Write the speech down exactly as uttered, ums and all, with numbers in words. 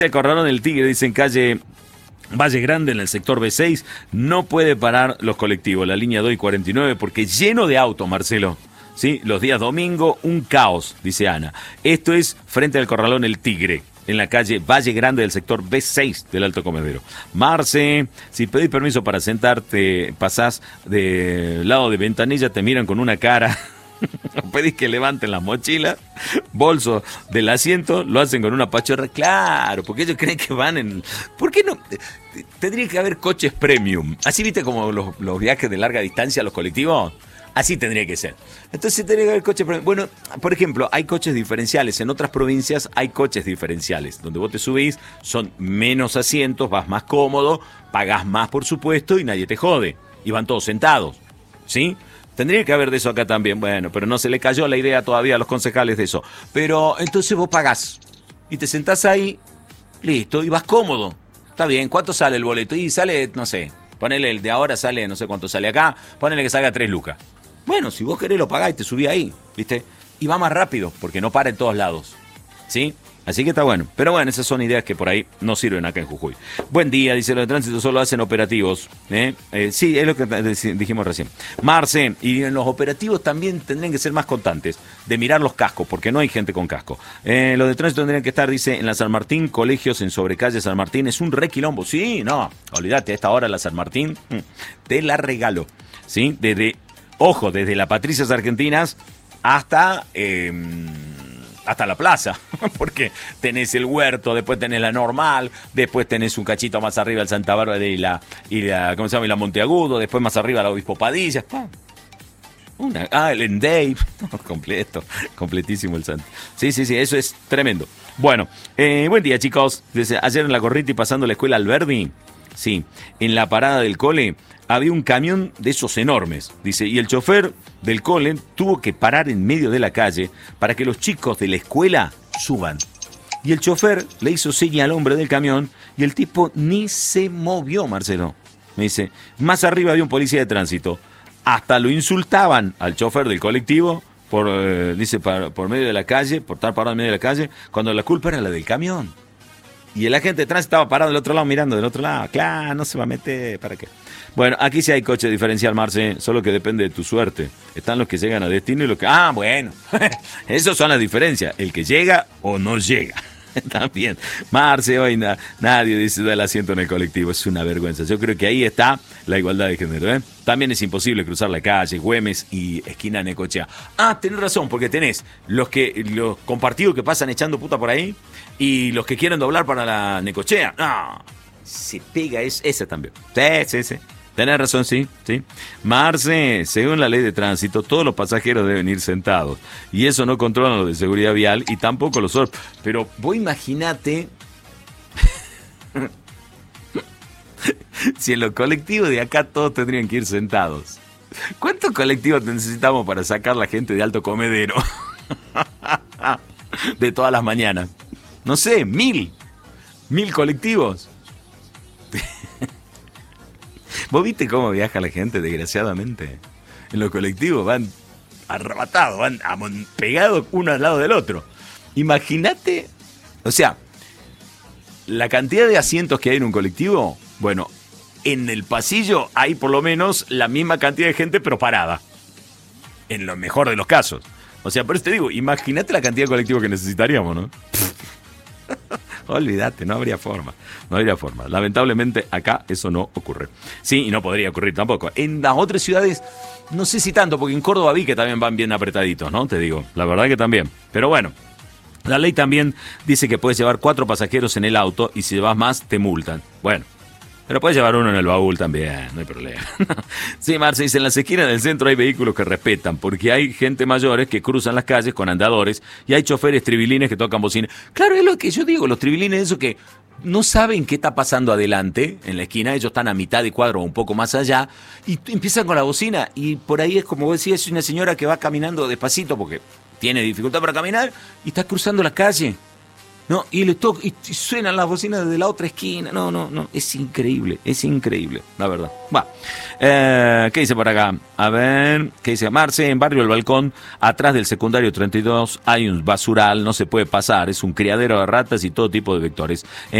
El Corralón del Tigre, dice en calle Valle Grande, en el sector B seis, no puede parar los colectivos, la línea dos y cuarenta y nueve, porque lleno de autos, Marcelo. ¿Sí? Los días domingo, un caos, dice Ana. Esto es frente al Corralón El Tigre, en la calle Valle Grande del sector B seis del Alto Comedero. Marce, si pedís permiso para sentarte, pasás del lado de ventanilla, te miran con una cara. Pedís que levanten las mochilas, bolso del asiento, lo hacen con una pachorra. Claro, porque ellos creen que van en... ¿Por qué no? Tendría que haber coches premium. Así, viste, como los, los viajes de larga distancia, los colectivos. Así tendría que ser. Entonces tendría que haber coches premium. Bueno, por ejemplo, hay coches diferenciales. En otras provincias hay coches diferenciales, donde vos te subís, son menos asientos, vas más cómodo, pagás más, por supuesto, y nadie te jode. Y van todos sentados, ¿sí? Tendría que haber de eso acá también. Bueno, pero no se le cayó la idea todavía a los concejales de eso. Pero entonces vos pagás y te sentás ahí, listo, y vas cómodo. Está bien, ¿cuánto sale el boleto? Y sale, no sé, ponele el de ahora, sale, no sé cuánto sale acá, ponele que salga tres lucas. Bueno, si vos querés lo pagás y te subís ahí, ¿viste? Y va más rápido, porque no para en todos lados, ¿sí? Así que está bueno. Pero bueno, esas son ideas que por ahí no sirven acá en Jujuy. Buen día, dice, los de tránsito solo hacen operativos. ¿eh? Eh, sí, es lo que dijimos recién. Marce, y en los operativos también tendrían que ser más constantes, de mirar los cascos, porque no hay gente con casco. Eh, los de tránsito tendrían que estar, dice, en la San Martín, colegios en sobrecalle San Martín. Es un requilombo. Sí, no, olvídate, a esta hora la San Martín, te la regalo. ¿Sí? Desde, ojo, desde la Patricias Argentinas hasta... Eh, hasta la plaza, porque tenés el Huerto, después tenés la Normal, después tenés un cachito más arriba el Santa Bárbara y la, y la ¿cómo se llama? Y la Monteagudo, después más arriba la Obispo Padilla, una, ah, el Endave, completo, completísimo el santo. Sí, sí, sí, eso es tremendo. Bueno, eh, buen día, chicos. Desde ayer en la Gorriti pasando la escuela Alberdi, sí, en la parada del cole había un camión de esos enormes, dice, y el chofer del cole tuvo que parar en medio de la calle para que los chicos de la escuela suban. Y el chofer le hizo seña al hombre del camión y el tipo ni se movió, Marcelo. Me dice, más arriba había un policía de tránsito. Hasta lo insultaban al chofer del colectivo por, eh, dice, por, por medio de la calle, por estar parado en medio de la calle, cuando la culpa era la del camión. Y el agente de tránsito estaba parado del otro lado, mirando del otro lado. Claro, no se va a meter, ¿para qué? Bueno, aquí sí hay coche diferencial, Marce, solo que depende de tu suerte. Están los que llegan a destino y los que... Ah, bueno, esas son las diferencias, el que llega o no llega. También, Marce, hoy na, nadie dice da el asiento en el colectivo, es una vergüenza. Yo creo que ahí está la igualdad de género, ¿eh? También es imposible cruzar la calle, Güemes y esquina Necochea. Ah, tenés razón, porque tenés los que los compartidos que pasan echando puta por ahí y los que quieren doblar para la Necochea. No, se pega es, esa también. Sí, sí, sí. Tenés razón, sí, sí. Marce, según la ley de tránsito, todos los pasajeros deben ir sentados. Y eso no controla los de seguridad vial y tampoco los otros. Pero vos imaginate si en los colectivos de acá todos tendrían que ir sentados. ¿Cuántos colectivos necesitamos para sacar la gente de Alto Comedero? De todas las mañanas. No sé, mil. Mil colectivos. ¿Vos viste cómo viaja la gente, desgraciadamente? En los colectivos van arrebatados, van pegados uno al lado del otro. Imagínate, o sea, la cantidad de asientos que hay en un colectivo, bueno, en el pasillo hay por lo menos la misma cantidad de gente, pero parada. En lo mejor de los casos. O sea, por eso te digo, imagínate la cantidad de colectivos que necesitaríamos, ¿no? Olvídate, no habría forma, no habría forma. Lamentablemente acá eso no ocurre. Sí, y no podría ocurrir tampoco. En las otras ciudades, no sé si tanto, porque en Córdoba vi que también van bien apretaditos, ¿no? Te digo, la verdad que también. Pero bueno, la ley también dice que puedes llevar cuatro pasajeros en el auto y si llevas más te multan. Bueno, pero puedes llevar uno en el baúl también, no hay problema. Sí, Marce dice, en las esquinas del centro hay vehículos que respetan, porque hay gente mayores que cruzan las calles con andadores y hay choferes tribilines que tocan bocina. Claro, es lo que yo digo, los tribilines, eso que no saben qué está pasando adelante, en la esquina, ellos están a mitad de cuadro o un poco más allá, y empiezan con la bocina, y por ahí es como vos decías, es una señora que va caminando despacito porque tiene dificultad para caminar y está cruzando la calle. No, y le toca, y suenan las bocinas de la otra esquina. No, no, no. Es increíble, es increíble, la verdad. Va. Eh, ¿Qué dice por acá? A ver, ¿qué dice Marce? En Barrio El Balcón, atrás del secundario treinta y dos, hay un basural, no se puede pasar. Es un criadero de ratas y todo tipo de vectores.